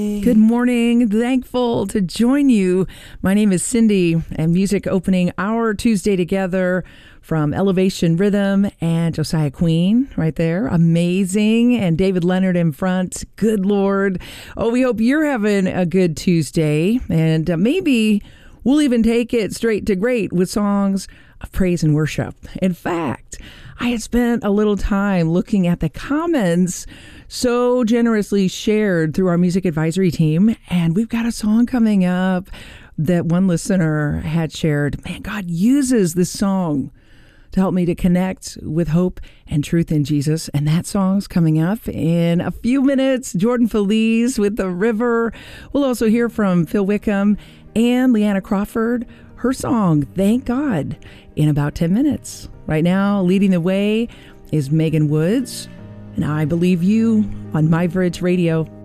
Good morning. Thankful to join you. My name is Cindy, and music opening our Tuesday together from Elevation Rhythm and Josiah Queen right there. Amazing. And David Leonard in front. Good Lord. Oh, we hope you're having a good Tuesday. And maybe we'll even take it straight to great with songs of praise and worship. In fact, I had spent a little time looking at the comments so generously shared through our music advisory team, and we've got a song coming up that one listener had shared. Man, God uses this song to help me to connect with hope and truth in Jesus, and that song's coming up in a few minutes. Jordan Feliz with The River. We'll also hear from Phil Wickham and Leanna Crawford, her song, Thank God, in about 10 minutes. Right now, leading the way is Megan Woods, and I Believe You on My Bridge Radio.